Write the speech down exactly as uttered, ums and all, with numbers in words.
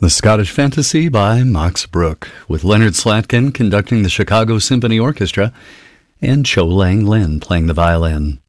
The Scottish Fantasy by Max Bruch, with Leonard Slatkin conducting the Chicago Symphony Orchestra and Cho Lang Lin playing the violin.